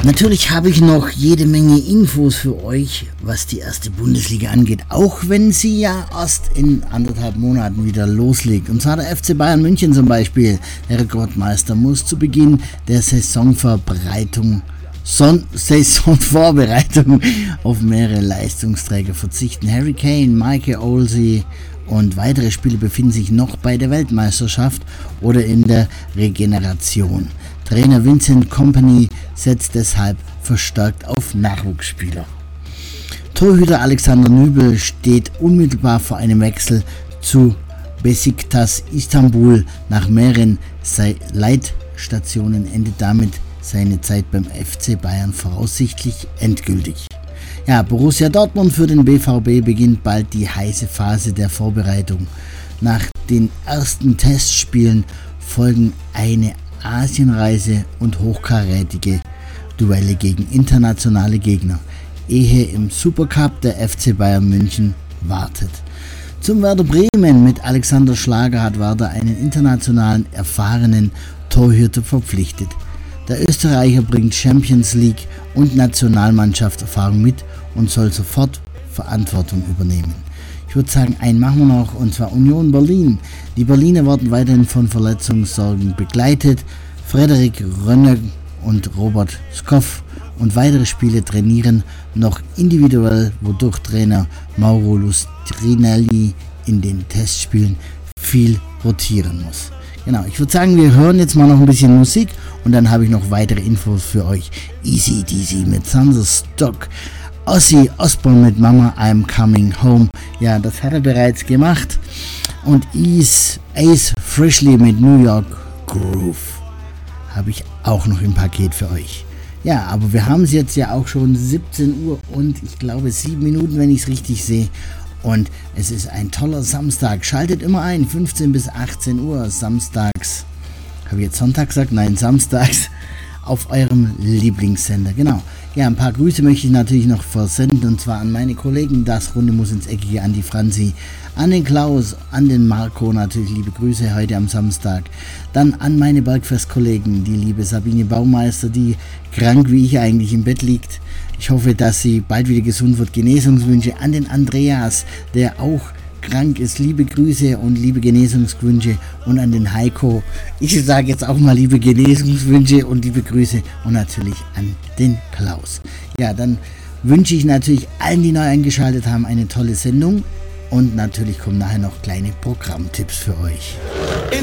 Natürlich habe ich noch jede Menge Infos für euch, was die erste Bundesliga angeht, auch wenn sie ja erst in 1,5 Monaten wieder loslegt. Und zwar der FC Bayern München zum Beispiel. Der Rekordmeister muss zu Beginn der Saisonvorbereitung auf mehrere Leistungsträger verzichten. Harry Kane, Michael Olise und weitere Spiele befinden sich noch bei der Weltmeisterschaft oder in der Regeneration. Trainer Vincent Kompany setzt deshalb verstärkt auf Nachwuchsspieler. Torhüter Alexander Nübel steht unmittelbar vor einem Wechsel zu Besiktas Istanbul. Nach mehreren Leitstationen endet damit seine Zeit beim FC Bayern voraussichtlich endgültig. Ja, Borussia Dortmund für den BVB beginnt bald die heiße Phase der Vorbereitung. Nach den ersten Testspielen folgen eine Asienreise und hochkarätige Duelle gegen internationale Gegner, ehe im Supercup der FC Bayern München wartet. Zum Werder Bremen mit Alexander Schlager hat Werder einen internationalen erfahrenen Torhüter verpflichtet. Der Österreicher bringt Champions League und Nationalmannschaftserfahrung mit und soll sofort Verantwortung übernehmen. Ich würde sagen, einen machen wir noch, und zwar Union Berlin. Die Berliner werden weiterhin von Verletzungssorgen begleitet. Frederik Rönner und Robert Skoff und weitere Spieler trainieren noch individuell, wodurch Trainer Mauro Lustrinelli in den Testspielen viel rotieren muss. Genau, ich würde sagen, wir hören jetzt mal noch ein bisschen Musik und dann habe ich noch weitere Infos für euch. Easy Deasy mit Thunderstruck. Ozzy Osbourne mit Mama I'm Coming Home. Ja, das hat er bereits gemacht. Und Ace Frehley mit New York Groove habe ich auch noch im Paket für euch. Ja, aber wir haben es jetzt ja auch schon 17 Uhr und ich glaube 7 Minuten, wenn ich es richtig sehe. Und es ist ein toller Samstag. Schaltet immer ein, 15 bis 18 Uhr samstags. Habe ich jetzt Sonntag gesagt? Nein, samstags auf eurem Lieblingssender. Genau. Ja, ein paar Grüße möchte ich natürlich noch versenden, und zwar an meine Kollegen. Das Runde muss ins Eckige, an die Franzi, an den Klaus, an den Marco natürlich liebe Grüße heute am Samstag. Dann an meine Bergfest-Kollegen, die liebe Sabine Baumeister, die krank wie ich eigentlich im Bett liegt. Ich hoffe, dass sie bald wieder gesund wird. Genesungswünsche an den Andreas, der auch krank ist. Liebe Grüße und liebe Genesungswünsche, und an den Heiko. Ich sage jetzt auch mal liebe Genesungswünsche und liebe Grüße, und natürlich an den Klaus. Ja, dann wünsche ich natürlich allen, die neu eingeschaltet haben, eine tolle Sendung, und natürlich kommen nachher noch kleine Programmtipps für euch.